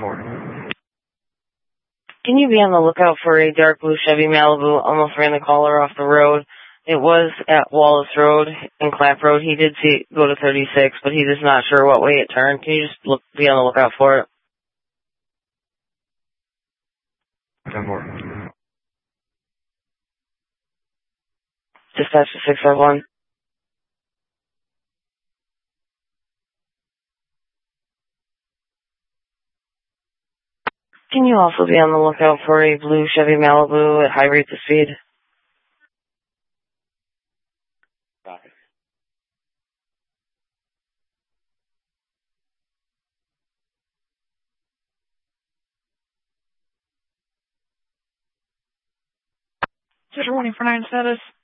10-4. Can you be on the lookout for a dark blue Chevy Malibu? Almost ran the caller off the road. It was at Wallace Road and Clap Road. He did go to 36, but he is not sure what way it turned. Can you just be on the lookout for it? 10-4. Dispatch to 651. Can you also be on the lookout for a blue Chevy Malibu at high rates of speed? Copy. Just warning for 9 status.